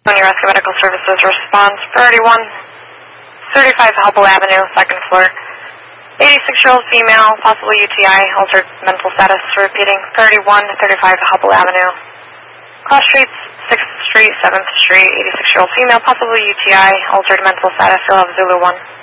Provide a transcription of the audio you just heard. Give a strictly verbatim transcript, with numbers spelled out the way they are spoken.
County Rescue Medical Services response, priority one, thirty-five Hubble Avenue, second floor. eighty-six-year-old female, possible U T I, altered mental status. Repeating, thirty-one, thirty-five Hubble Avenue. Cross streets, sixth Street, seventh Street, eighty-six-year-old female, possible U T I, altered mental status. You'll have Zulu one.